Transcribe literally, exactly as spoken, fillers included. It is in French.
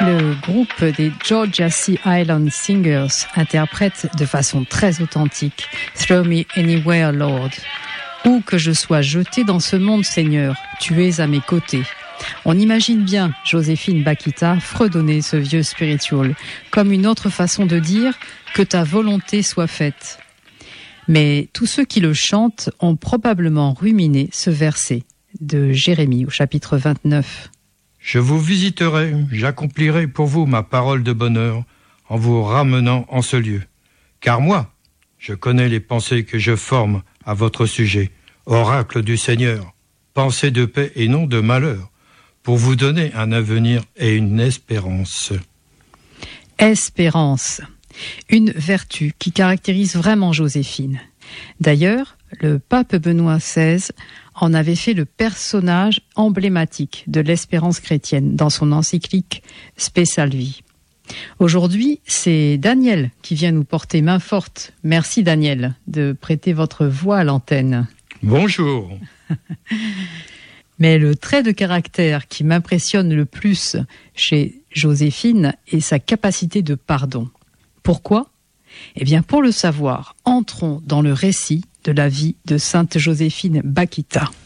Le groupe des Georgia Sea Island Singers interprète de façon très authentique « Throw me anywhere, Lord ». Où que je sois jeté dans ce monde, Seigneur, tu es à mes côtés. On imagine bien Joséphine Bakhita fredonner ce vieux spiritual, comme une autre façon de dire que ta volonté soit faite. Mais tous ceux qui le chantent ont probablement ruminé ce verset de Jérémie au chapitre vingt-neuf. Je vous visiterai, j'accomplirai pour vous ma parole de bonheur en vous ramenant en ce lieu. Car moi, je connais les pensées que je forme à votre sujet, oracle du Seigneur, pensées de paix et non de malheur, pour vous donner un avenir et une espérance. Espérance, une vertu qui caractérise vraiment Joséphine. D'ailleurs, le pape Benoît seize en avait fait le personnage emblématique de l'espérance chrétienne dans son encyclique Spe Salvi. Aujourd'hui, c'est Daniel qui vient nous porter main forte. Merci Daniel de prêter votre voix à l'antenne. Bonjour. Mais le trait de caractère qui m'impressionne le plus chez Joséphine est sa capacité de pardon. Pourquoi ? Eh bien, pour le savoir, entrons dans le récit de la vie de Sainte Joséphine Bakhita.